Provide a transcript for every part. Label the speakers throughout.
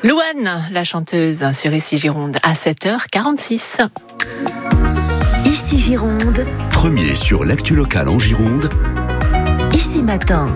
Speaker 1: Louane, la chanteuse sur Ici Gironde à 7h46.
Speaker 2: Ici Gironde.
Speaker 3: Premier sur l'actu locale en Gironde.
Speaker 2: Ici Matin.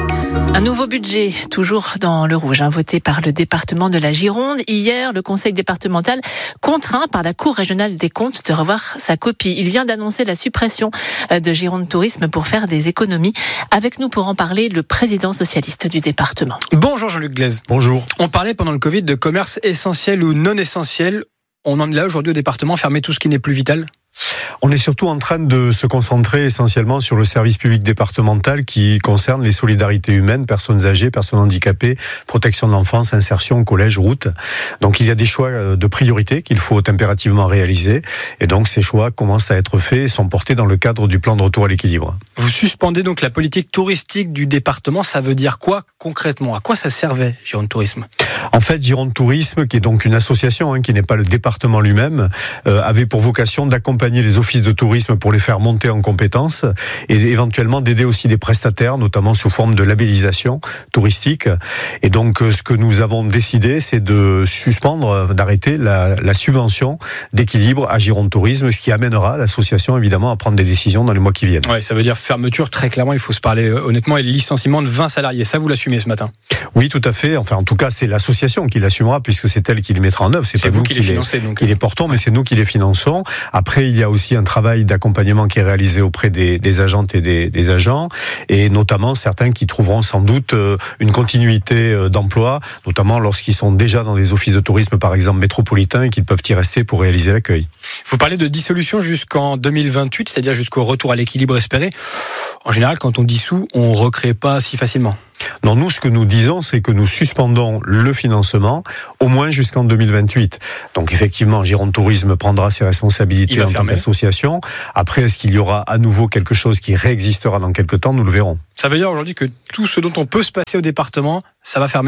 Speaker 1: Un nouveau budget, toujours dans le rouge, voté par le département de la Gironde. Hier, le conseil départemental, contraint par la Cour régionale des comptes de revoir sa copie. Il vient d'annoncer la suppression de Gironde Tourisme pour faire des économies. Avec nous pour en parler, le président socialiste du département.
Speaker 4: Bonjour Jean-Luc Glaise.
Speaker 5: Bonjour.
Speaker 4: On parlait pendant le Covid de commerce essentiel ou non essentiel. On en est là aujourd'hui au département, fermer tout ce qui n'est plus vital ?
Speaker 5: On est surtout en train de se concentrer essentiellement sur le service public départemental qui concerne les solidarités humaines, personnes âgées, personnes handicapées, protection de l'enfance, insertion, collège, route. Donc il y a des choix de priorité qu'il faut impérativement réaliser. Et donc ces choix commencent à être faits et sont portés dans le cadre du plan de retour à l'équilibre.
Speaker 4: Vous suspendez donc la politique touristique du département. Ça veut dire quoi concrètement ? À quoi ça servait Gironde Tourisme ?
Speaker 5: En fait, Gironde Tourisme, qui est donc une association qui n'est pas le département lui-même, avait pour vocation d'accompagner les offices de tourisme pour les faire monter en compétences et éventuellement d'aider aussi des prestataires, notamment sous forme de labellisation touristique. Et donc, ce que nous avons décidé, c'est de suspendre, d'arrêter la subvention d'équilibre à Gironde Tourisme, ce qui amènera l'association évidemment à prendre des décisions dans les mois qui viennent.
Speaker 4: Ouais, ça veut dire fermeture, très clairement, il faut se parler honnêtement, et le licenciement de 20 salariés. Ça, vous l'assumez ce matin ?
Speaker 5: Oui, tout à fait. Enfin, en tout cas, c'est l'association qui l'assumera puisque c'est elle qui les mettra en œuvre. C'est pas
Speaker 4: vous
Speaker 5: nous
Speaker 4: qui les financez, donc.
Speaker 5: Qui les portons, mais c'est nous qui les finançons. Après, il y a aussi un travail d'accompagnement qui est réalisé auprès des agentes et des agents, et notamment certains qui trouveront sans doute une continuité d'emploi, notamment lorsqu'ils sont déjà dans des offices de tourisme, par exemple métropolitains, et qu'ils peuvent y rester pour réaliser l'accueil.
Speaker 4: Vous parlez de dissolution jusqu'en 2028, c'est-à-dire jusqu'au retour à l'équilibre espéré. En général, quand on dissout, on ne recrée pas si facilement.
Speaker 5: Non, nous, ce que nous disons, c'est que nous suspendons le financement au moins jusqu'en 2028. Donc, effectivement, Gironde Tourisme prendra ses responsabilités en tant qu'association. Après, est-ce qu'il y aura à nouveau quelque chose qui réexistera dans quelque temps ? Nous le verrons.
Speaker 4: Ça veut dire aujourd'hui que tout ce dont on peut se passer au département, ça va fermer ?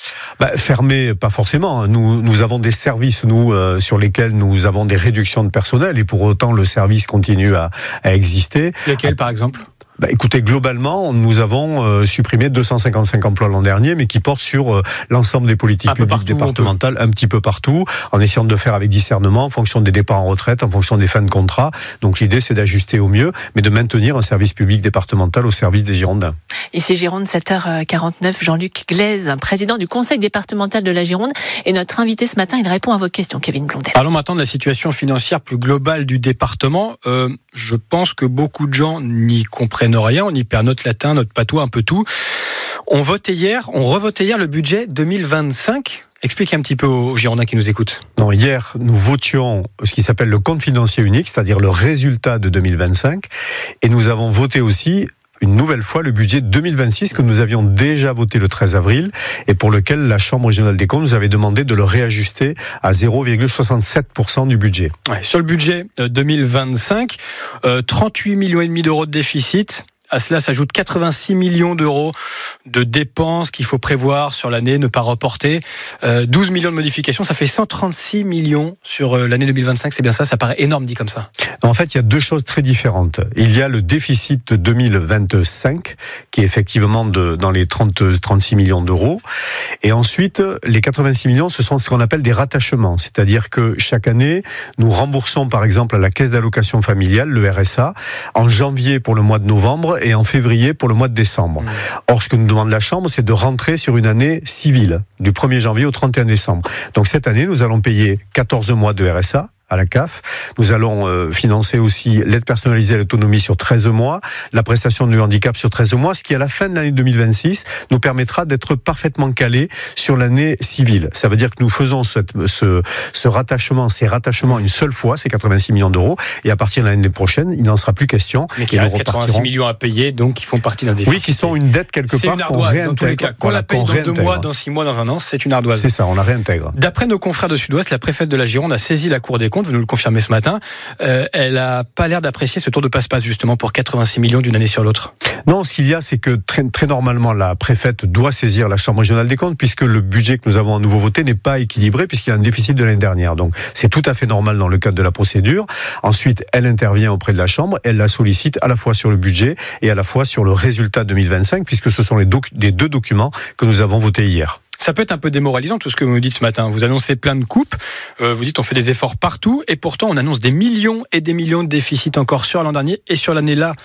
Speaker 5: Fermé, pas forcément. Nous avons des services, sur lesquels nous avons des réductions de personnel, et pour autant, le service continue à exister.
Speaker 4: Lesquels, par exemple ?
Speaker 5: Écoutez, globalement, nous avons supprimé 255 emplois l'an dernier, mais qui portent sur l'ensemble des politiques publiques départementales, un petit peu partout, en essayant de le faire avec discernement, en fonction des départs en retraite, en fonction des fins de contrat. Donc l'idée, c'est d'ajuster au mieux, mais de maintenir un service public départemental au service des Girondins.
Speaker 1: Ici Gironde, 7h49, Jean-Luc Glaise, président du conseil départemental de la Gironde, et notre invité ce matin, il répond à vos questions, Kevin Blondel.
Speaker 4: Parlons maintenant de la situation financière plus globale du département. Je pense que beaucoup de gens n'y comprennent rien, on y perd notre latin, notre patois, un peu tout. On revotait hier le budget 2025. Expliquez un petit peu aux Girondins qui nous écoutent.
Speaker 5: Non, hier, nous votions ce qui s'appelle le compte financier unique, c'est-à-dire le résultat de 2025, et nous avons voté aussi une nouvelle fois le budget 2026 que nous avions déjà voté le 13 avril et pour lequel la Chambre régionale des comptes nous avait demandé de le réajuster à 0,67% du budget.
Speaker 4: Ouais, sur le budget 2025, 38,5 millions d'euros de déficit. À cela s'ajoutent 86 millions d'euros de dépenses qu'il faut prévoir sur l'année, ne pas reporter. 12 millions de modifications, ça fait 136 millions sur l'année 2025. C'est bien ça paraît énorme dit comme ça.
Speaker 5: En fait, il y a deux choses très différentes. Il y a le déficit 2025, qui est effectivement dans les 36 millions d'euros. Et ensuite, les 86 millions, ce sont ce qu'on appelle des rattachements. C'est-à-dire que chaque année, nous remboursons par exemple à la caisse d'allocation familiale, le RSA, en janvier pour le mois de novembre et en février pour le mois de décembre. Or, ce que nous demande la Chambre, c'est de rentrer sur une année civile, du 1er janvier au 31 décembre. Donc cette année, nous allons payer 14 mois de RSA à la CAF. Nous allons financer aussi l'aide personnalisée à l'autonomie sur 13 mois, la prestation de handicap sur 13 mois, ce qui, à la fin de l'année 2026, nous permettra d'être parfaitement calés sur l'année civile. Ça veut dire que nous faisons ces rattachements une seule fois, ces 86 millions d'euros, et à partir de l'année prochaine, il n'en sera plus question.
Speaker 4: Mais qu'il reste 86 millions à payer, donc ils font partie d'un déficit.
Speaker 5: Oui, qui sont une dette quelque part qu'on réintègre.
Speaker 4: Dans tous les cas. Qu'on la paye dans 2 mois, dans 6 mois, dans 1 an, c'est une ardoise.
Speaker 5: C'est ça, on la réintègre.
Speaker 4: D'après nos confrères de Sud-Ouest, la préfète de la Gironde a saisi la Cour des comptes, vous nous le confirmez ce matin, elle n'a pas l'air d'apprécier ce tour de passe-passe justement pour 86 millions d'une année sur l'autre.
Speaker 5: Non, ce qu'il y a, c'est que très normalement, la préfète doit saisir la Chambre régionale des comptes puisque le budget que nous avons à nouveau voté n'est pas équilibré puisqu'il y a un déficit de l'année dernière. Donc, c'est tout à fait normal dans le cadre de la procédure. Ensuite, elle intervient auprès de la Chambre, elle la sollicite à la fois sur le budget et à la fois sur le résultat 2025 puisque ce sont les deux documents que nous avons votés hier.
Speaker 4: Ça peut être un peu démoralisant tout ce que vous nous dites ce matin. Vous annoncez plein de coupes, vous dites on fait des efforts partout et pourtant on annonce des millions et des millions de déficits encore sur l'an dernier et sur l'année là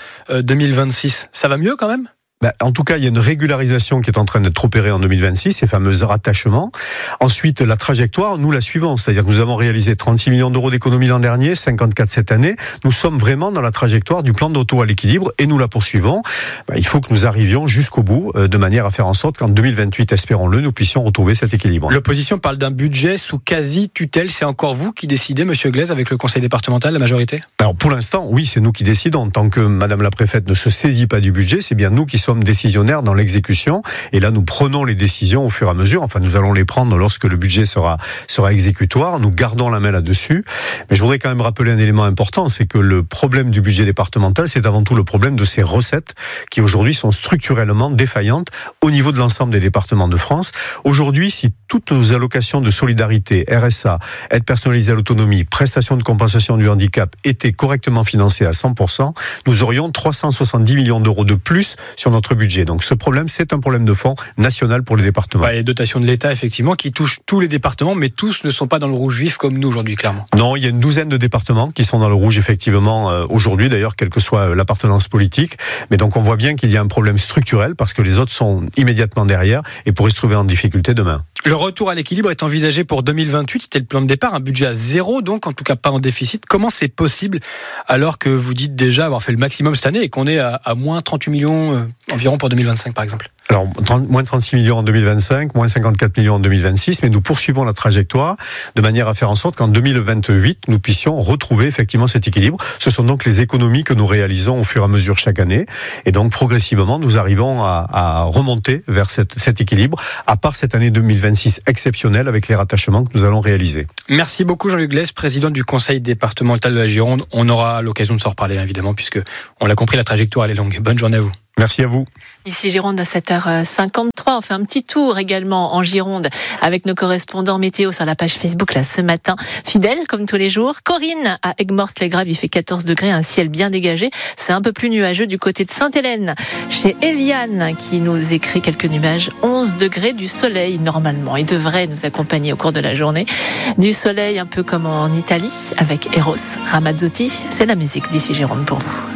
Speaker 4: 2026. Ça va mieux quand même ?
Speaker 5: En tout cas, il y a une régularisation qui est en train d'être opérée en 2026, ces fameux rattachements. Ensuite, la trajectoire, nous la suivons. C'est-à-dire que nous avons réalisé 36 millions d'euros d'économies l'an dernier, 54 cette année. Nous sommes vraiment dans la trajectoire du plan d'auto à l'équilibre et nous la poursuivons. Il faut que nous arrivions jusqu'au bout de manière à faire en sorte qu'en 2028, espérons-le, nous puissions retrouver cet équilibre.
Speaker 4: L'opposition parle d'un budget sous quasi-tutelle. C'est encore vous qui décidez, Monsieur Glaise, avec le conseil départemental, la majorité ?
Speaker 5: Alors pour l'instant, oui, c'est nous qui décidons. Tant que Madame la préfète ne se saisit pas du budget, c'est bien nous qui sommes décisionnaires dans l'exécution. Et là, nous prenons les décisions au fur et à mesure. Enfin, nous allons les prendre lorsque le budget sera exécutoire. Nous gardons la main là-dessus. Mais je voudrais quand même rappeler un élément important, c'est que le problème du budget départemental, c'est avant tout le problème de ses recettes qui aujourd'hui sont structurellement défaillantes au niveau de l'ensemble des départements de France. Aujourd'hui, si toutes nos allocations de solidarité, RSA, aide personnalisée à l'autonomie, prestations de compensation du handicap étaient correctement financées à 100%, nous aurions 370 millions d'euros de plus sur notre budget. Donc ce problème, c'est un problème de fond national pour les départements.
Speaker 4: Les dotations de l'État, effectivement, qui touchent tous les départements, mais tous ne sont pas dans le rouge vif comme nous aujourd'hui, clairement.
Speaker 5: Non, il y a une douzaine de départements qui sont dans le rouge, effectivement, aujourd'hui, d'ailleurs, quelle que soit l'appartenance politique. Mais donc on voit bien qu'il y a un problème structurel parce que les autres sont immédiatement derrière et pourraient se trouver en difficulté demain.
Speaker 4: Le retour à l'équilibre est envisagé pour 2028, c'était le plan de départ, un budget à zéro, donc en tout cas pas en déficit. Comment c'est possible alors que vous dites déjà avoir fait le maximum cette année et qu'on est à moins 38 millions environ pour 2025 par exemple ?
Speaker 5: Alors, moins 36 millions en 2025, moins 54 millions en 2026, mais nous poursuivons la trajectoire de manière à faire en sorte qu'en 2028, nous puissions retrouver effectivement cet équilibre. Ce sont donc les économies que nous réalisons au fur et à mesure chaque année. Et donc, progressivement, nous arrivons à remonter vers cet équilibre, à part cette année 2026 exceptionnelle avec les rattachements que nous allons réaliser.
Speaker 4: Merci beaucoup Jean-Luc Glaise, président du conseil départemental de la Gironde. On aura l'occasion de s'en reparler évidemment, puisque on l'a compris, la trajectoire elle est longue. Bonne journée à vous.
Speaker 5: Merci à vous.
Speaker 1: Ici Gironde à 7h53, on fait un petit tour également en Gironde avec nos correspondants météo sur la page Facebook là ce matin. Fidèle comme tous les jours. Corinne à Aigues-Mortes-les-Graves, il fait 14 degrés, un ciel bien dégagé. C'est un peu plus nuageux du côté de Sainte-Hélène. Chez Eliane qui nous écrit quelques nuages, 11 degrés, du soleil normalement. Il devrait nous accompagner au cours de la journée. Du soleil un peu comme en Italie avec Eros Ramazzotti. C'est la musique d'ici Gironde pour vous.